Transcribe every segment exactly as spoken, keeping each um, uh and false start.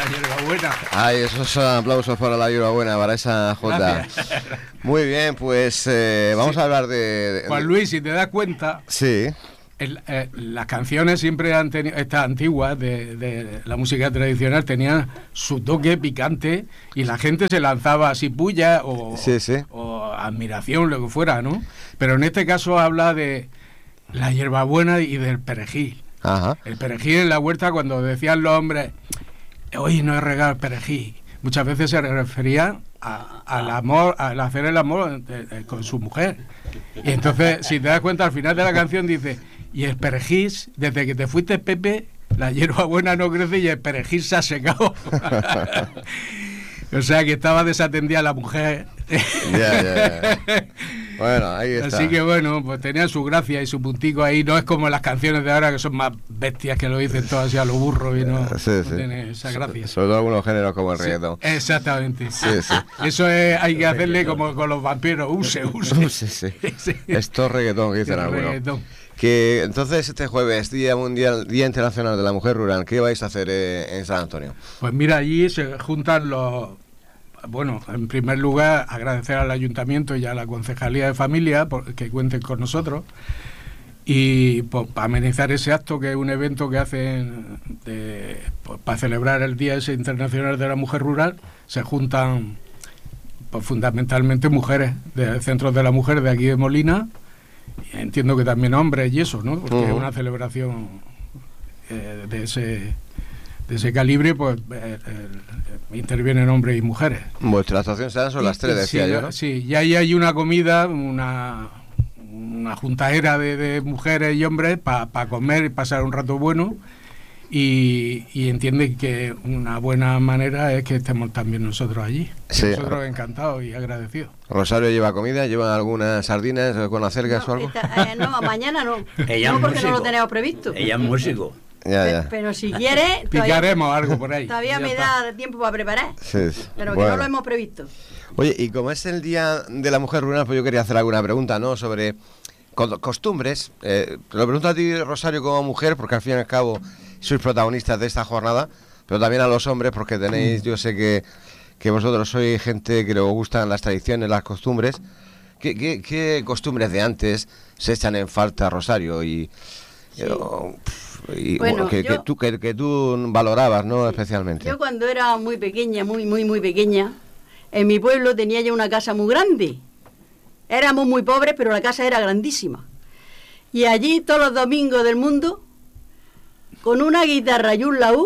La hierbabuena. Ay, esos aplausos para la hierbabuena, para esa jota. Muy bien, pues eh, vamos sí. a hablar de, de... Juan Luis, si te das cuenta... Sí. El, eh, las canciones siempre han tenido, estas antiguas de, de la música tradicional tenían su toque picante y la gente se lanzaba así puya o, sí, sí. o admiración, lo que fuera, ¿no? Pero en este caso habla de la hierbabuena y del perejil. Ajá. El perejil en la huerta, cuando decían los hombres, hoy no he regado el perejil, muchas veces se referían a, al amor, al hacer el amor de, de, con su mujer. Y entonces, si te das cuenta, al final de la canción dice... Y el perejil, desde que te fuiste, Pepe, la hierbabuena no crece y el perejil se ha secado. O sea, que estaba desatendida la mujer. Ya, ya, ya. Bueno, ahí está. Así que bueno, pues tenía su gracia y su puntico ahí. No es como las canciones de ahora que son más bestias, que lo dicen todas así a lo burro y no, sí, no sí. tiene esa gracia. Sobre todo algunos géneros como el sí, reggaetón. Exactamente. Sí, sí. Eso es, hay que hacerle como con los vampiros. Use, use. Use, sí. Sí. Esto es reggaetón, que dicen algunos. Reggaetón. Que entonces este jueves, Día Mundial, Día Internacional de la Mujer Rural, ¿qué vais a hacer eh, en San Antonio? Pues mira, allí se juntan los... Bueno, en primer lugar, agradecer al Ayuntamiento y a la Concejalía de Familia por, que cuenten con nosotros y pues, para amenizar ese acto, que es un evento que hacen de, pues, para celebrar el Día ese Internacional de la Mujer Rural, se juntan pues, fundamentalmente mujeres de centros de la mujer de aquí de Molina. Entiendo que también hombres y eso, ¿no? Porque uh-huh. es una celebración eh, de ese de ese calibre, pues eh, eh, intervienen hombres y mujeres. Vuestra actuación será sobre las tres, decía sí, yo, ¿no? Sí, y ahí hay una comida, una, una juntaera de, de mujeres y hombres para pa comer y pasar un rato bueno. Y, y entiende que una buena manera es que estemos también nosotros allí. Sí. Nosotros encantados y agradecidos. Rosario lleva comida, lleva algunas sardinas con acergas no, o algo. Esta, eh, no, mañana no. Ella no es porque músico. no lo tenemos previsto. Ella es músico. Ya, ya. Pero, pero si quiere... Picaremos todavía, algo por ahí. Todavía me está. da tiempo para preparar. Sí, sí. Pero bueno. que no lo hemos previsto. Oye, y como es el Día de la Mujer Rural, pues yo quería hacer alguna pregunta, ¿no? Sobre costumbres. Eh, te lo pregunto a ti, Rosario, como mujer, porque al fin y al cabo sois protagonistas de esta jornada, pero también a los hombres, porque tenéis, yo sé que, que vosotros sois gente que le gustan las tradiciones, las costumbres. ¿Qué, qué, qué costumbres de antes se echan en falta, Rosario? Y, sí. yo, y bueno, bueno, que, yo, que, tú, que, que tú valorabas, ¿no? Sí. Especialmente. Yo cuando era muy pequeña, muy, muy, muy pequeña, en mi pueblo tenía ya una casa muy grande. Éramos muy pobres, pero la casa era grandísima. Y allí todos los domingos del mundo, con una guitarra y un laúd,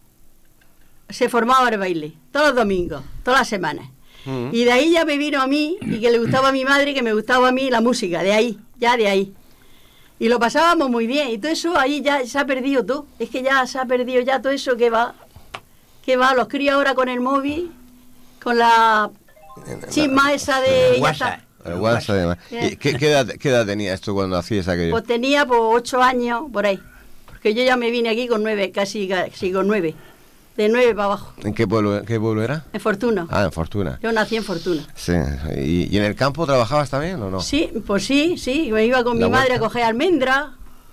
se formaba el baile. Todos los domingos, todas las semanas. Uh-huh. Y de ahí ya me vino a mí, y que le gustaba a mi madre, y que me gustaba a mí la música, de ahí, ya de ahí. Y lo pasábamos muy bien, y todo eso ahí ya se ha perdido todo. Es que ya se ha perdido ya todo eso que va, que va, los críos ahora con el móvil, con la chisma esa de... Ya está. El WhatsApp. ¿Y qué, qué, edad, ¿Qué edad tenías tú cuando hacías aquello? Pues tenía pues ocho años, por ahí. Porque yo ya me vine aquí con nueve, casi, casi con nueve. De nueve para abajo. ¿En qué pueblo, qué pueblo era? En Fortuna. Ah, en Fortuna. Yo nací en Fortuna. Sí. ¿Y, y en el campo trabajabas también o no? Sí, pues sí, sí. Me iba con mi vuelta? madre a coger almendras,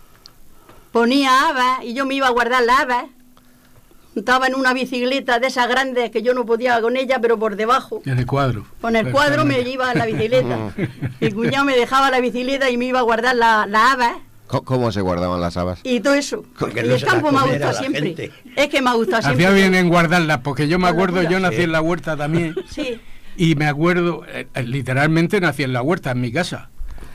ponía habas y yo me iba a guardar las habas. Estaba en una bicicleta de esas grandes que yo no podía con ella, pero por debajo. En el cuadro. Con el cuadro me iba en la bicicleta. Mi cuñado me dejaba la bicicleta y me iba a guardar la, la habas. ¿Cómo se guardaban las habas? Y todo eso. Porque y no el campo me ha gustado siempre. Gente. Es que me ha gustado siempre. Hacía bien en guardarlas, porque yo me acuerdo, yo nací sí. en la huerta también. Sí. Y me acuerdo, eh, literalmente nací en la huerta, en mi casa.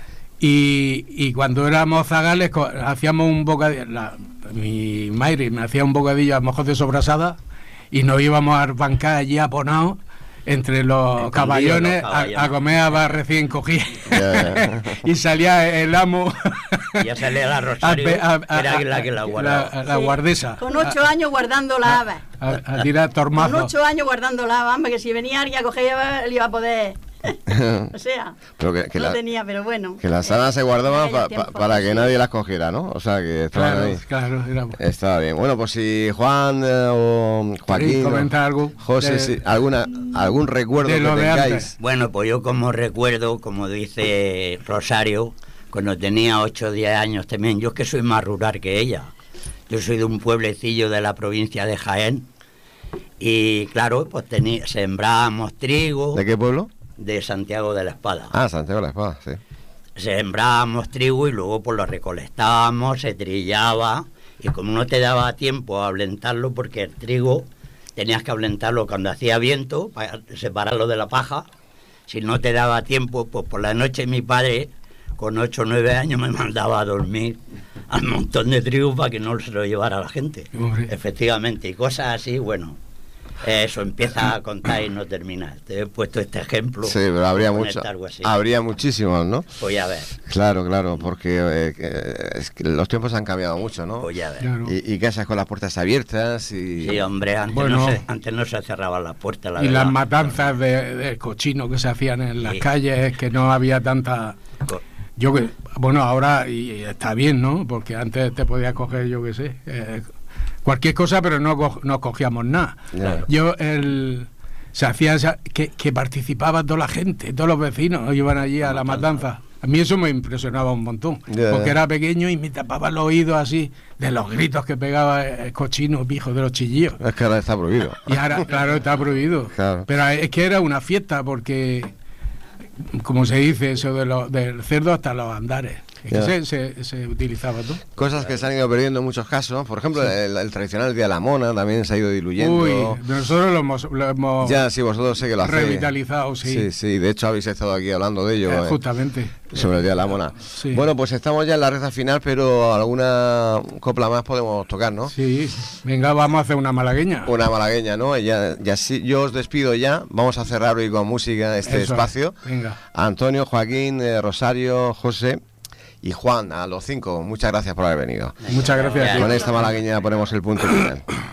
Y, y cuando éramos zagales, hacíamos un bocadillo, la, mi madre me hacía un bocadillo a lo mejor de sobrasada, y nos íbamos a bancar allí aponados entre los caballones, los caballones. A, a comer habas recién cogidas. Yeah. Y salía el amo. Ya salía la Rosario, a, a, a, era la que la guardaba. La, la sí. guardesa. Con ocho a, años guardando la habas. A, a, a tirar tormazos. Con ocho años guardando la habas, que si venía alguien a coger habas, le iba a poder... O sea, pero que, que no la, tenía, pero bueno. Que las habas se guardaban pa, pa, para que nadie las cogiera, ¿no? O sea, que estaban claro, ahí. Claro, era... Estaba bien. Bueno, pues si Juan eh, o Joaquín comenta o algo José, de, si, alguna, algún recuerdo que tengáis. Bueno, pues yo como recuerdo, como dice Rosario, cuando tenía ocho o diez años también, yo es que soy más rural que ella. Yo soy de un pueblecillo de la provincia de Jaén. Y claro, pues tení, sembrábamos trigo. ¿De qué pueblo? De Santiago de la Espada. Ah, Santiago de la Espada, sí. Sembrábamos trigo y luego pues lo recolectábamos, se trillaba, y como no te daba tiempo a ablentarlo, porque el trigo tenías que ablentarlo cuando hacía viento para separarlo de la paja. Si no te daba tiempo, pues por la noche mi padre, con ocho o nueve años, me mandaba a dormir al montón de trigo para que no se lo llevara la gente. Hombre. Efectivamente, y cosas así, bueno, eso empieza a contar y no termina. Te he puesto este ejemplo. Sí, pero habría por mucho, ponerte algo así. habría muchísimos, ¿no? Pues ya ver, Claro, claro, porque eh, que- es que los tiempos han cambiado mucho, ¿no? pues ya ver. Claro. Y, y casas con las puertas abiertas y... Sí, hombre, antes, Bueno. no se, antes no se cerraban las puertas, la Y verdad. las matanzas de, de cochinos que se hacían en las Sí. calles, que no había tanta... Co- Yo que, bueno, ahora y está bien, ¿no? Porque antes te podías coger, yo qué sé, eh, cualquier cosa, pero no, co- no cogíamos nada. Claro. Yo, el, se hacía esa- que, que participaba toda la gente, todos los vecinos iban allí a la matanza. A mí eso me impresionaba un montón, Ya, porque ya. era pequeño y me tapaba los oídos así de los gritos que pegaba el cochino, pijo, de los chillillos. Es que ahora está prohibido. Y ahora, claro, está prohibido. Claro. Pero es que era una fiesta porque, como se dice, eso de lo, del cerdo hasta los andares. Es que Ya. se, se, se utilizaba todo. Cosas que se han ido perdiendo en muchos casos. Por ejemplo, el, el tradicional Día de la Mona también se ha ido diluyendo. Uy, nosotros lo hemos, lo hemos Ya, sí, vosotros sé que lo hacéis. revitalizado, sí. Sí, sí, de hecho habéis estado aquí hablando de ello. Eh, eh, justamente. sobre el Día de la Mona. Sí. Bueno, pues estamos ya en la recta final, pero alguna copla más podemos tocar, ¿no? Sí, venga, vamos a hacer una malagueña. Una malagueña, ¿no? Y ya, ya sí, yo os despido ya. Vamos a cerrar hoy con música este Eso, espacio. venga. Antonio, Joaquín, eh, Rosario, José y Juan, a los cinco. Muchas gracias por haber venido. Muchas gracias. Ya. tío. Con esta malagueña ponemos el punto final.